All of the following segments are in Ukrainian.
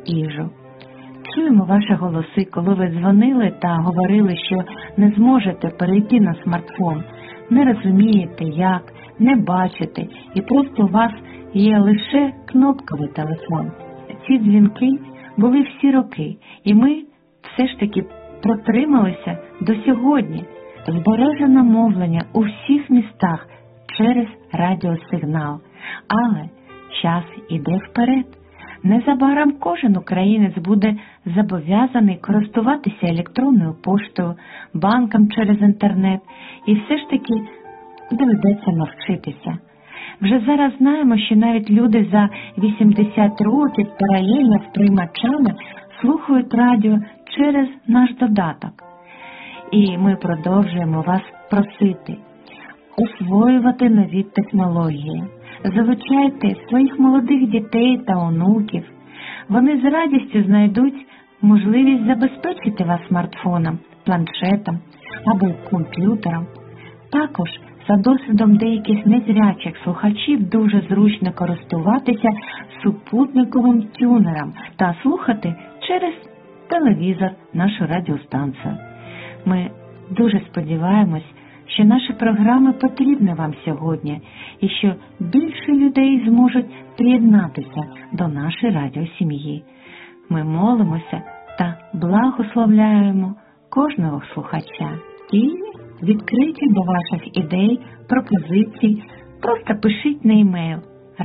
Іжу. Чуємо ваші голоси, коли ви дзвонили та говорили, що не зможете перейти на смартфон, не розумієте як, не бачите, і просто у вас є лише кнопковий телефон. Ці дзвінки були всі роки, і ми все ж таки протрималися до сьогодні. Збережено мовлення у всіх містах через радіосигнал. Але час іде вперед. Незабаром кожен українець буде зобов'язаний користуватися електронною поштою, банком через інтернет, і все ж таки доведеться навчитися. Вже зараз знаємо, що навіть люди за 80 років паралельно з приймачами слухають радіо через наш додаток. І ми продовжуємо вас просити освоювати нові технології. Залучайте своїх молодих дітей та онуків. Вони з радістю знайдуть можливість забезпечити вас смартфоном, планшетом або комп'ютером. Також за досвідом деяких незрячих слухачів дуже зручно користуватися супутниковим тюнером та слухати через телевізор нашу радіостанцію. Ми дуже сподіваємось, що наші програми потрібні вам сьогодні і що більше людей зможуть приєднатися до нашої радіосім'ї. Ми молимося та благословляємо кожного слухача і відкриті до ваших ідей, пропозицій. Просто пишіть на емейл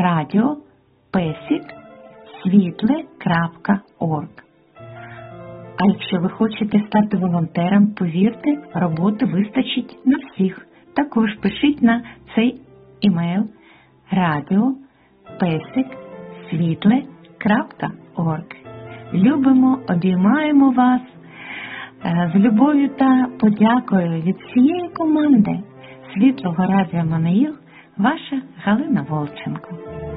radio@світле.орг. А якщо ви хочете стати волонтером, повірте, роботи вистачить на всіх. Також пишіть на цей емейл radio@світле.орг. Любимо, обіймаємо вас з любов'ю та подякою від всієї команди Світлого радіо Манаїл, ваша Галина Волченко.